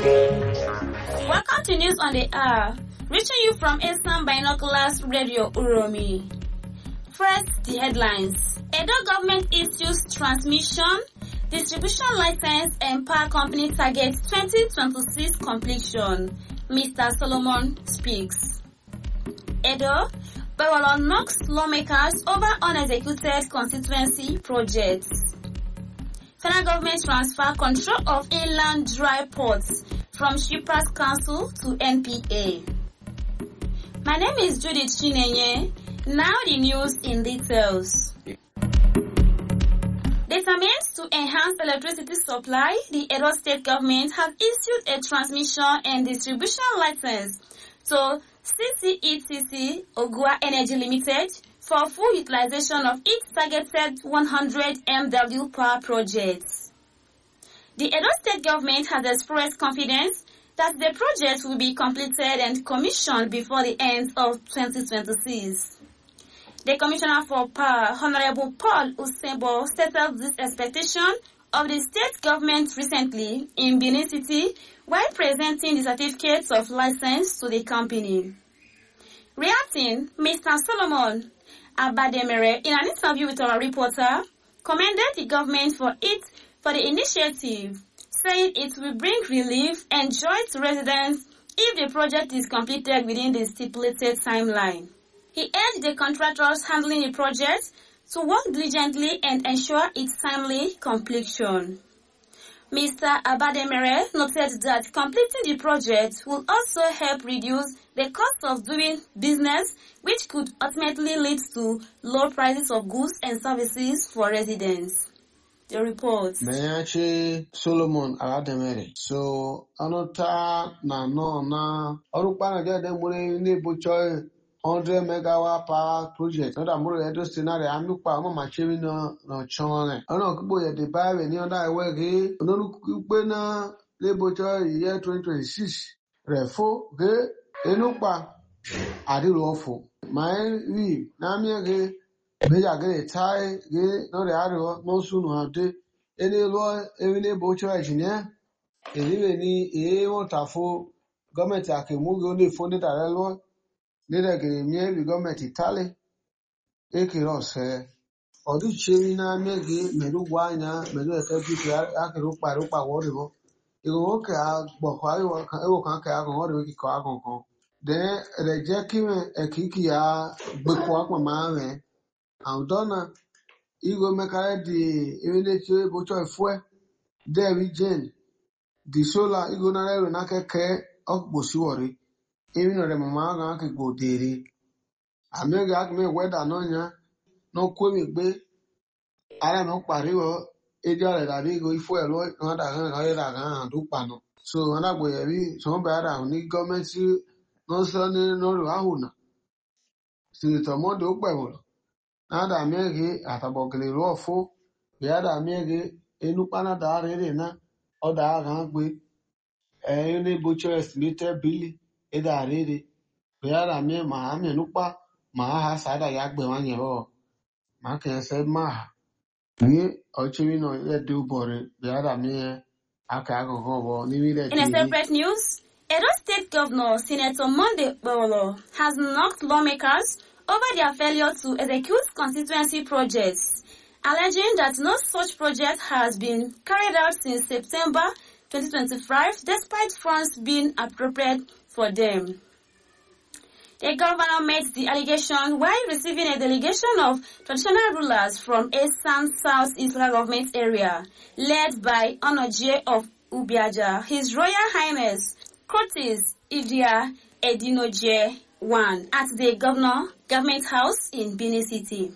Welcome to News on the Hour, reaching you from Eastern Binoculars Radio Uromi. First, the headlines. Edo government issues transmission, distribution license and power company targets 2026 completion. Mr. Solomon speaks. Edo, Bewolo knocks lawmakers over unexecuted constituency projects. Federal government transfer control of inland dry ports from Shippers Council to NPA. My name is Judith Chinenye. Now the news in details. Determined to enhance electricity supply, the Edo State government has issued a transmission and distribution license to CCETC Ogua Energy Limited for full utilization of its targeted 100 MW power projects. The Edo State government has expressed confidence that the project will be completed and commissioned before the end of 2026. The Commissioner for Power, Honorable Paul Usembo, stated this expectation of the state government recently in Benin City while presenting the certificates of license to the company. Reacting, Mr. Solomon Abademere, in an interview with our reporter, commended the government for the initiative, saying it will bring relief and joy to residents if the project is completed within the stipulated timeline. He urged the contractors handling the project to work diligently and ensure its timely completion. Mr. Abademere noted that completing the project will also help reduce the cost of doing business, which could ultimately lead to low prices of goods and services for residents. The report. Meyachi Solomon Abademere. So, anota na no na orukpana de mure ni bocho 100 megawatt power project. Not a more Edo scenario. I'm look pa ma chemi no chone. Ano kubo ye de ba we ni onda we ge. No kubo na le bocho year 2026. Refo ge enukpa adirofu. My we na mi ge beja ge tai ge no re aro no sunu ade. Ene lo evile bocho engineer. Ene ni e won tafo government akemu ge only funded are lo. Nida ke mie bi government Italy ekiro se odu chemi na mege medu gwanya medu ekebi akero pa wori bo igo ke agbo kwa iwo kan ke agon wori ki ko agon kon de reje ki me ekiki ya gbeko apon ma re audona igo mekare di evile che bocho efue de region di sola igo na re na keke ogbo si wori even though the mama can go dairy, I may get me weather no ya, no quimmy be. I don't know, Parigo, Eja that they go if we're not a do pano. So, when I go, some bad, I need government, no son, no Rahuna. See the Tomodo Pebble. Now that I make it at a bogly lawful, the other make it in Lupana Darena, or the Agangwe, a only butcher estimated Billy. Eda rede beara me ma me nupa ma ha sada yagbe wanye ho ma ke se ma ni ochimi no ye do bore beara me aka agogo bo ni mi In a separate news, Edo State Governor Senator Monday Bewolo has knocked lawmakers over their failure to execute constituency projects, alleging that no such project has been carried out since September 2025 despite funds being appropriated for them. The governor made the allegation while receiving a delegation of traditional rulers from Eastern Southeast government area, led by Onoje of Ubiaja, His Royal Highness Curtis Idia Edinoje I, at the government house in Benin City.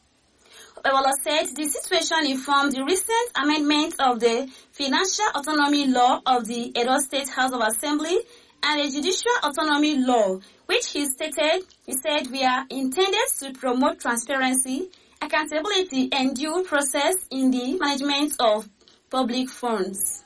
Bewolo said the situation informed the recent amendment of the Financial Autonomy Law of the Edo State House of Assembly and the Judicial Autonomy Law, which he said we are intended to promote transparency, accountability, and due process in the management of public funds.